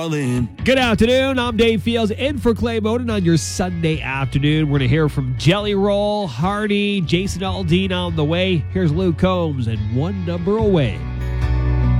Good afternoon. I'm Dave Fields in for Clay Moden on your Sunday afternoon. We're going to hear from Jelly Roll, Hardy, Jason Aldean on the way. Here's Luke Combs and One Number Away.